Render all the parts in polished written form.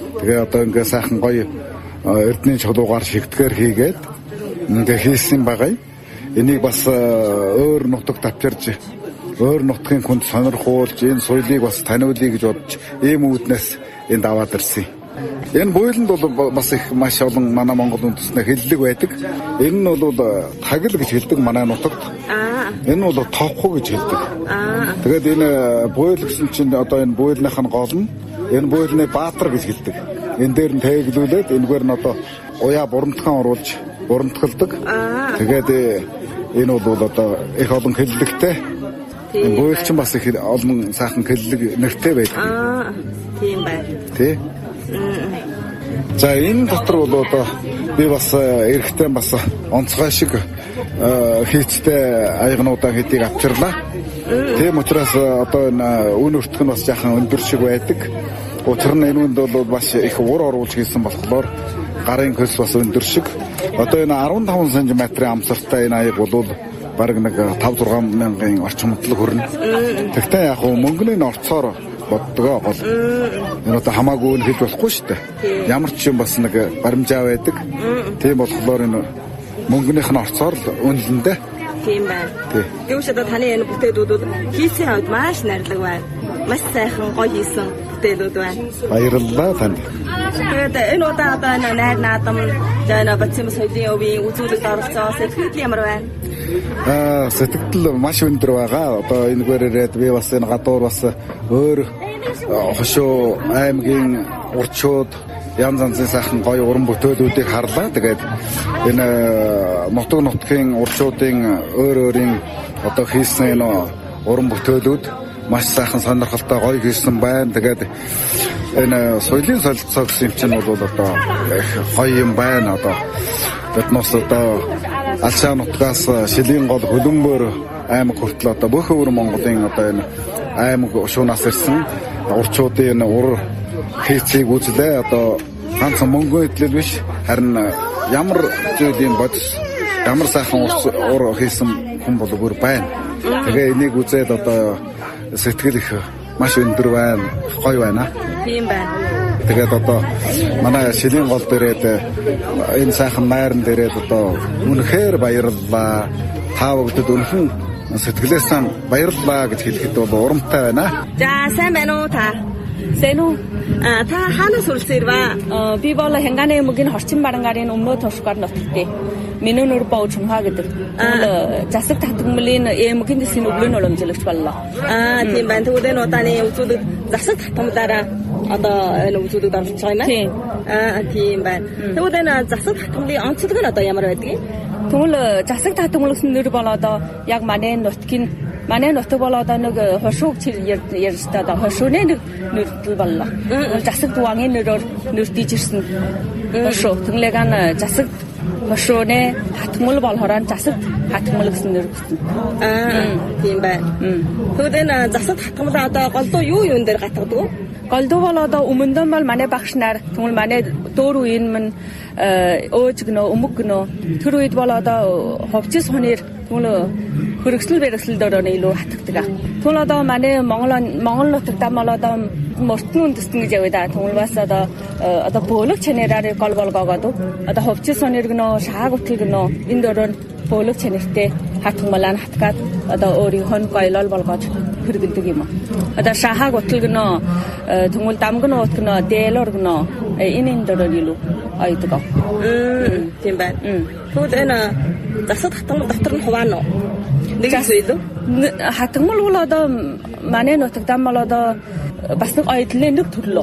Тэгээ одоо ингээ сайхан гоё эрдний чулуугаар шигтгэр хийгээд ингээ хийсэн байгаа. Энийг бас өөр нутагт авчирж өөр нутгийн хүнд сонирхуулж энэ соёлыг бас таниулъя гэж бодож ийм үүднээс энд аваад ирсэн. Энэ буйланд бол бас их маш олон манай Монгол үндэстнээ хэллэг байдаг. Энэ нь бол тагил гэж хэлдэг манай нутагт. Энэ нь бол товхоо гэж хэлдэг. Тэгээд энэ буйл гэсэн чинь одоо энэ буйлных нь гол нь энэ буйлны баатар гэж хэлдэг. Энэ дээр нь тайглуулээд энэгээр нь одоо уяа бурамтхан оруулж бурамтгалдаг. Тэгээд энэ бол одоо их олон хэллэгтэй. Энэ буйл чинь бас их олон сайхан хэллэг нэртэй байдаг. Тийм байна. Тий. За энэ дотор бол одоо би бас эрэхтэй бас онцгой шиг хийцтэй аягнуудаа хэдийг авчирлаа. Тийм учраас одоо энэ үн өртөх нь бас яхан өндөр шиг байдаг. Учир нь энэ үнд бол бас их ур оруулж хийсэн болохоор гарын хөлс бас өндөр шиг. Одоо энэ 15 см-ийн амсартай энэ аяг бол бараг нэг 5-6 мянган орчимдлог хүрнэ. Тэгтээ яг мөнгөний орцоор боддгоо гол. Энэ одоо хамаагүй нь хэлж болохгүй шүү дээ. Ямар ч юм бас нэг баримжаа байдаг. Тийм болохоор энэ мөнгөнийх нь орцоор л үнэлэндээ. Тийм байна. Гэвч одоо таны энэ бүтээлүүд хийцийн хувьд маш найрлаг байна. Маш сайхан гоё хийсэн бүтээлүүд байна. Баярлалаа танд. Тэгээд энэ удаа одоо энэ найр наадам энэ Батцэм соёлын өвийн үзүүлэлт оролцоо сэтгэл ямар байна? Сэтгэл маш өндөр байгаа. Одоо энэгээр ирээд би бас энэ гадуур бас өөр хошуу аймгийн урчууд янз янзын сайхан гоё уран бүтээлүүдийг харлаа. Тэгээд энэ нутгийн урчуудын өөр өөрийн одоо хийсэн энэ уран бүтээлүүд маш сайхан сонирхолтой гоё хийсэн байна. Тэгээд энэ соёлын солилцоо гэсэн юм чинь бол одоо гоё юм байна. Одоо биднээс одоо Алшаа нутгаас Шилийн гол Хөлбөмбөр аймаг хүртэл одоо бүх өвөр Монголын одоо энэ аймаг шуунаас ирсэн урчуудын энэ ур хийцийг үзлээ. Одоо ганц мөнгө идэл биш харин ямар зүйлийн бодис ямар сайхан ур хийсэн хүн бол бүр байна. Тэгээ энийг үзээд одоо сэтгэл их маш өндөр байна, гоё байна. Тийм байна. Тэгээд одоо манай Шилийн гол дээрээд энэ сайхан найран дээрээд одоо үнэхээр баярлалаа. Та бүдэд үнэн сэтгэлээс баярлалаа гэж хэлэхэд бол урамтай байна. За сайн байна уу та? Сайн уу? Та хаанаас үргэлж ирвэ? Би бол Хянгааны аймгийн Хорчин Барангарын өмнөө төвшгөр нутагтай. Миний нөр Боо Чумха гэдэг. Засаг татгамлын аймгийн дэсийн өвлөн уламжлагч боллоо. Тийм байна. Тэгвэл энэ удааны үзүүлэлт засаг татгамлаараа одоо энэ үзүүлэлт оролцож байгаа юм аа? Тийм. Тийм байна. Тэгвэл энэ засаг татгамлын онцлог нь одоо ямар байдгийг? Тэгвэл засаг татгамлын нэр бол одоо яг манай нутаг бол одоо нэг хошууг ярьж одоо хошууны нэртэл боллоо. Засаг дуангийн нэрээр нэрдэж ирсэн. Хошуу. Тэглэг ан засаг хошууны татгамл болохоор засаг татгамл гэсэн нэр өгсөн. Тийм байна. Тэгвэл энэ засаг татгамлаа одоо голдуу юун дээр гатгадаг вэ? Голдуу бол одоо өмнөдөө бол манай багш нар тэгвэл манай дөөр үеийн мань өөж гэнэ өмг гэнэ тэр үед бол одоо ховчис хоноор тэгвэл хөргөсөл бэрхсэлээр илүү хатдаг. Тэгвэл одоо манай Монгол нутагтаа бол одоо мөртөн үндэстэн гэж яваа да. Тэгвэл бас одоо бөөлөг чанараар гол гоод одоо ховчис хоноор гэнэ шааг утгыг гэнэ энэ дөрөөр бөөлөг чанартай хатгамлаа хатгаад одоо өөрийнхөө гоёлол болгоод хөргөлдөг юм. Одоо шахаг утгыг гэнэ тэгвэл дамгын уут гэнэ дээлор гэнэ энэ дөрөөр илүү айдаг. Тийм байна. Тэгвэл энэ засаг татгамл дотор нь хуваана уу? Нэг зүйл үү? Хатгамл бол одоо манай нутагтаа бол одоо бас нэг ойдлын нэг төрлөө.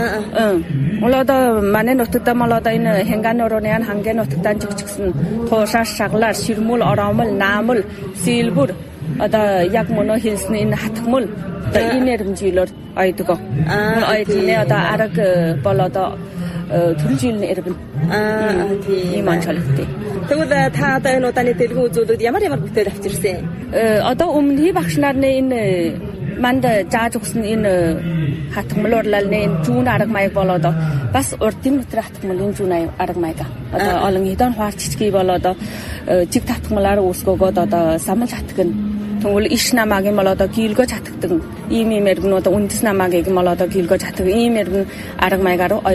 Бол одоо манай нутагтаа бол одоо энэ Хянгааны орны хангийн нутагтаа жигчгсэн туушаа шаглаар ширмүүл ороомл наамл сэлбүр одоо яг мөнө хэлсэн энэ хатгамл одоо энэ хэмжээлээр ойдог. Ойдлын одоо арга бол одоо төрөл жилийн иргэн. Тийм анчаалтай. Тэгвэл та одоо энэ удааны дэлгэн үзүүлэлт ямар бүтээл авчирсан? Одоо өмнөний багш нарын энэ манд зааж өгсөн энэ хатгамлуурлалны энэ зүүн арга маяг болоод бас урдын метр хатгамлын зүүн арга маяг. Одоо олон хэдэн хуарчичгий болоод жиг хатгамлаар үүсгөөгөөд одоо самал хатган тэгвэл иш намаагийн бол одоо гийлгэж хатгдаг ийм эргэн одоо үндэс намаагийн бол одоо гийлгэж хатдаг ийм эргэн арга маягаар